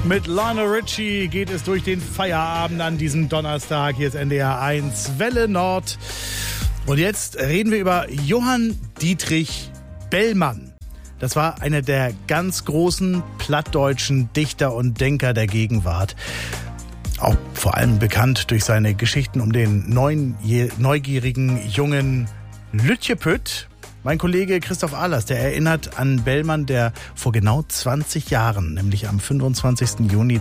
Mit Lionel Richie geht es durch den Feierabend an diesem Donnerstag. Hier ist NDR 1 Welle Nord. Und jetzt reden wir über Johann Dietrich Bellmann. Das war einer der ganz großen plattdeutschen Dichter und Denker der Gegenwart. Auch vor allem bekannt durch seine Geschichten um den neugierigen jungen Lütjepüt. Mein Kollege Christoph Ahlers, der erinnert an Bellmann, der vor genau 20 Jahren, nämlich am 25. Juni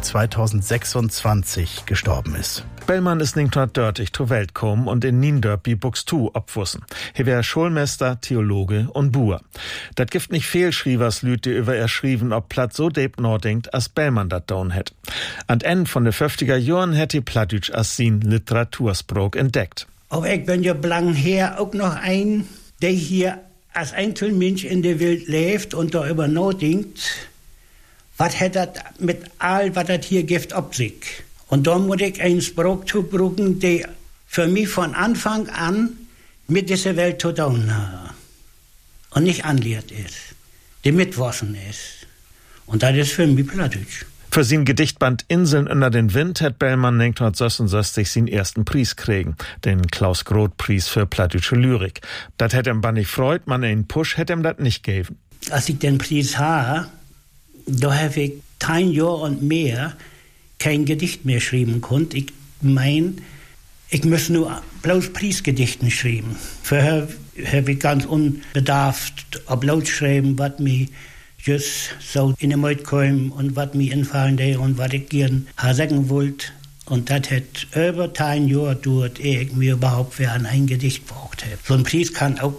2026, gestorben ist. Bellmann ist 1930 zur Welt gekommen und in Niendorp bei Buxtehude abwussen. Hier wär Schulmeister, Theologe und Buer. Dat gibt nicht viel Schrievers Lüte über erschrieben, ob Platt so deep nachdenkt, als Bellmann dat down hätt. An Ende von den 50er Jahren hätte Plattdeutsch als sin Literatursprach entdeckt. Aber ich bin ja lang her auch noch ein, der hier als Einzelmensch in der Welt lebt und darüber nachdenkt, was hat das mit all, was das hier gibt, ob sich. Und da muss ich einen Spruch zubrücken, der für mich von Anfang an mit dieser Welt zu tun hat. Und nicht anlehrt ist, der mitwaschen ist. Und das ist für mich Plattdeutsch. Für sein Gedichtband Inseln unter den Wind hat Bellmann 1966 seinen ersten Preis kriegen, den Klaus-Groth-Preis für plattdeutsche Lyrik. Das hätte ihm aber nicht freut, man einen Push hätte ihm das nicht gegeben. Als ich den Preis habe, da habe ich 10 Jahre und mehr kein Gedicht mehr schreiben konnte. Ich mein, ich muss nur bloß Preisgedichten schreiben. Vorher habe ich ganz unbedarft bloß schreiben, was mir just so in den Mund kam und was mir einfallen der und was ich gern sagen wollte. Und das hat über 10 Jahre gedauert, ehe ich mir überhaupt wer an ein Gedicht braucht habe. So ein Preis kann auch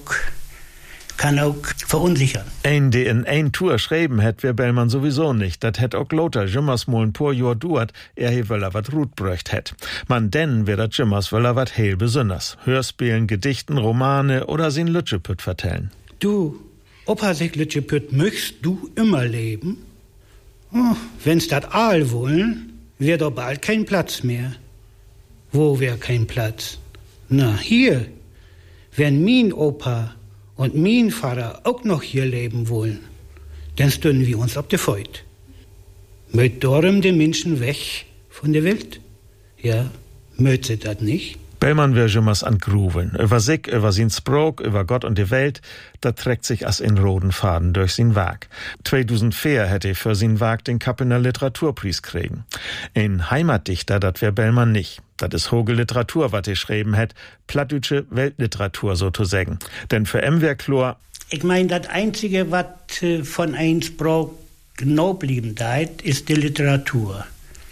verunsichern. Ein, der in ein Tour schreiben hätt, wär Bellmann sowieso nicht. Dat hätt auch Lothar Jimmers mal ein paar Jahr dauert, he wöller wat Rut bröcht hätt. Man denn wär dat Jimmers wöller wat heil besonders. Hörspielen, Gedichten, Romane oder sin Lütjepüt vertellen. Du, Opa sich Lütjepüt, möchtest du immer leben? Oh, wenn's dat all wollen, wär doch bald kein Platz mehr. Wo wär kein Platz? Na, hier. Wenn mein Opa und mein Vater auch noch hier leben wollen, dann stünden wir uns auf der Feut. Möt darum die Menschen weg von der Welt? Ja, möt sie das nicht? Bellmann wär Jimmers an Gruveln. Über sich, über sin Sprach, über Gott und die Welt, da trägt sich as in roten Faden durch sin Werk. 2004 hätte für sin Werk den Kappener Literaturpreis kriegen. Ein Heimatdichter, dat wär Bellmann nicht. Dat is hoge Literatur, wat schreiben hätt, plattdeutsche Weltliteratur so zu sagen. Denn für wär klar, ich mein, das Einzige, was von ein Sprach genau blieben deit, ist die Literatur.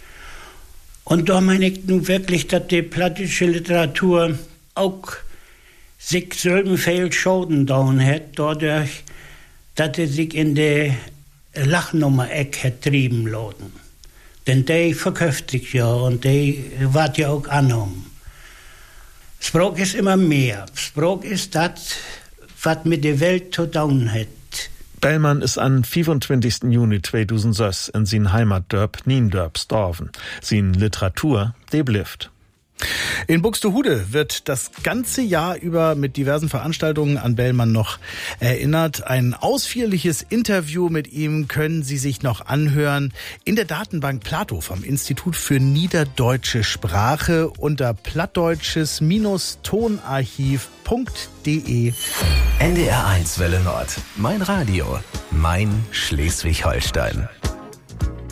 Und da meine ich nun wirklich, dass die plattdeutsche Literatur auch sich selben viel Schaden down hat, dadurch, dass sie sich in der Lachnummer-Eck hat trieben lassen. Denn die verkauft sich ja und die wird ja auch angenommen. Sprach ist immer mehr. Sprach ist das, was mit der Welt zu tun hat. Bellmann ist am 25. Juni 2006 in sin Heimatdörp Niendorp gestorben. Sin Literatur, die blifft. In Buxtehude wird das ganze Jahr über mit diversen Veranstaltungen an Bellmann noch erinnert. Ein ausführliches Interview mit ihm können Sie sich noch anhören in der Datenbank Plato vom Institut für Niederdeutsche Sprache unter plattdeutsches-tonarchiv.de. NDR 1 Welle Nord. Mein Radio. Mein Schleswig-Holstein.